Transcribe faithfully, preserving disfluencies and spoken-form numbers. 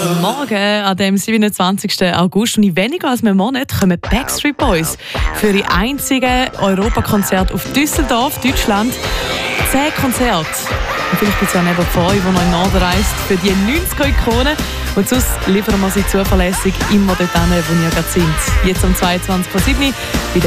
Morgen, an dem siebenundzwanzigsten August und in weniger als einem Monat kommen Backstreet Boys für ihr einziges Europakonzert auf Düsseldorf, Deutschland. Zehn Konzerte. Und vielleicht gibt es ja neben von euch, die noch in den Norden reist, für die neunziger-Ikonen. Und sonst liefern wir sie zuverlässig immer dort hin, wo ihr gerade sind. Jetzt um zweiundzwanzig Uhr sieben bei der